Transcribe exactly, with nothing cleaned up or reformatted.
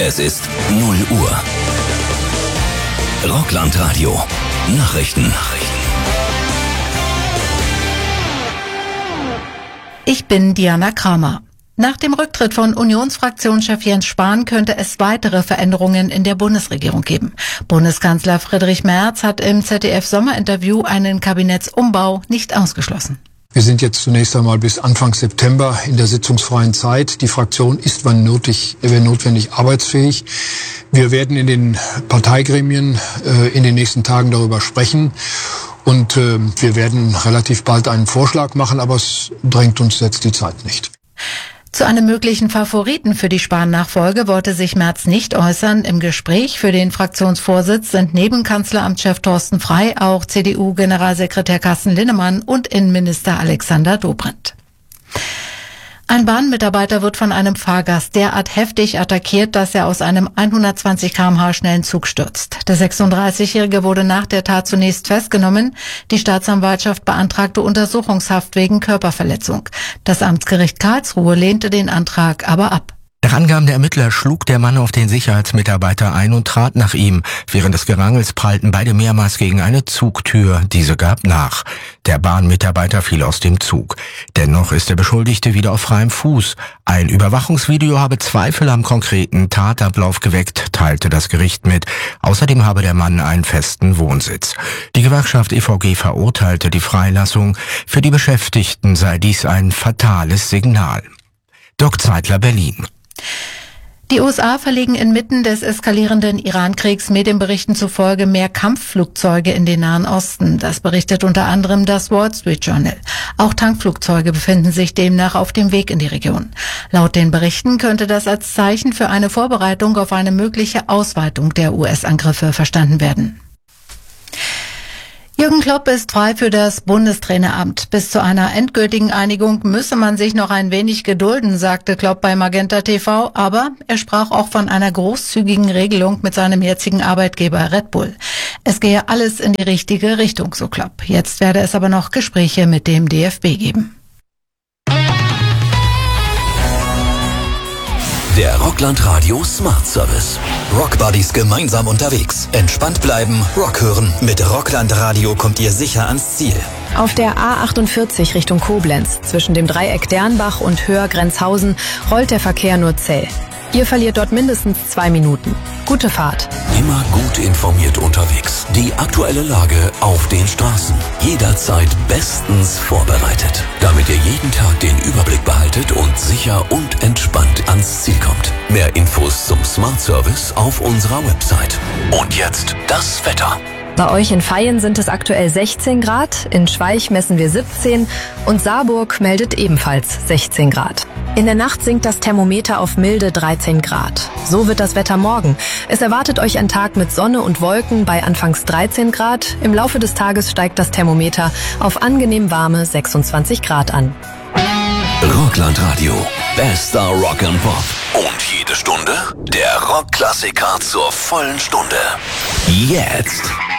Es ist null Uhr. Rockland-Radio. Nachrichten. Ich bin Diana Kramer. Nach dem Rücktritt von Unionsfraktionschef Jens Spahn könnte es weitere Veränderungen in der Bundesregierung geben. Bundeskanzler Friedrich Merz hat im Z D F-Sommerinterview einen Kabinettsumbau nicht ausgeschlossen. Wir sind jetzt zunächst einmal bis Anfang September in der sitzungsfreien Zeit. Die Fraktion ist, wann nötig, wenn notwendig, arbeitsfähig. Wir werden in den Parteigremien äh, in den nächsten Tagen darüber sprechen. Und äh, wir werden relativ bald einen Vorschlag machen, aber es drängt uns jetzt die Zeit nicht. Zu einem möglichen Favoriten für die Spahn-Nachfolge wollte sich Merz nicht äußern. Im Gespräch für den Fraktionsvorsitz sind neben Kanzleramtschef Thorsten Frey auch C D U-Generalsekretär Carsten Linnemann und Innenminister Alexander Dobrindt. Ein Bahnmitarbeiter wird von einem Fahrgast derart heftig attackiert, dass er aus einem hundertzwanzig Kilometer pro Stunde schnellen Zug stürzt. Der sechsunddreißigjährige wurde nach der Tat zunächst festgenommen. Die Staatsanwaltschaft beantragte Untersuchungshaft wegen Körperverletzung. Das Amtsgericht Karlsruhe lehnte den Antrag aber ab. Nach Angaben der Ermittler schlug der Mann auf den Sicherheitsmitarbeiter ein und trat nach ihm. Während des Gerangels prallten beide mehrmals gegen eine Zugtür. Diese gab nach. Der Bahnmitarbeiter fiel aus dem Zug. Dennoch ist der Beschuldigte wieder auf freiem Fuß. Ein Überwachungsvideo habe Zweifel am konkreten Tatablauf geweckt, teilte das Gericht mit. Außerdem habe der Mann einen festen Wohnsitz. Die Gewerkschaft E V G verurteilte die Freilassung. Für die Beschäftigten sei dies ein fatales Signal. Dirk Zeitler, Berlin. Die U S A verlegen inmitten des eskalierenden Iran-Kriegs Medienberichten zufolge mehr Kampfflugzeuge in den Nahen Osten. Das berichtet unter anderem das Wall Street Journal. Auch Tankflugzeuge befinden sich demnach auf dem Weg in die Region. Laut den Berichten könnte das als Zeichen für eine Vorbereitung auf eine mögliche Ausweitung der U S-Angriffe verstanden werden. Jürgen Klopp ist frei für das Bundestraineramt. Bis zu einer endgültigen Einigung müsse man sich noch ein wenig gedulden, sagte Klopp bei Magenta T V, aber er sprach auch von einer großzügigen Regelung mit seinem jetzigen Arbeitgeber Red Bull. Es gehe alles in die richtige Richtung, so Klopp. Jetzt werde es aber noch Gespräche mit dem D F B geben. Der Rockland-Radio Smart Service. Rockbuddies gemeinsam unterwegs. Entspannt bleiben, Rock hören. Mit Rockland-Radio kommt ihr sicher ans Ziel. Auf der A achtundvierzig Richtung Koblenz, zwischen dem Dreieck Dernbach und Höher-Grenzhausen, rollt der Verkehr nur zäh. Ihr verliert dort mindestens zwei Minuten. Gute Fahrt. Immer gut informiert unterwegs. Die aktuelle Lage auf den Straßen. Jederzeit bestens vorbereitet. Damit ihr jeden Tag den Überblick behaltet und sicher und entspannt ans Ziel kommt. Mehr Infos zum Smart Service auf unserer Website. Und jetzt das Wetter. Bei euch in Vaihingen sind es aktuell sechzehn Grad, in Schweich messen wir siebzehn und Saarburg meldet ebenfalls sechzehn Grad. In der Nacht sinkt das Thermometer auf milde dreizehn Grad. So wird das Wetter morgen. Es erwartet euch ein Tag mit Sonne und Wolken bei anfangs dreizehn Grad. Im Laufe des Tages steigt das Thermometer auf angenehm warme sechsundzwanzig Grad an. Rockland Radio. Bester Rock and Pop. Und jede Stunde der Rockklassiker zur vollen Stunde. Jetzt.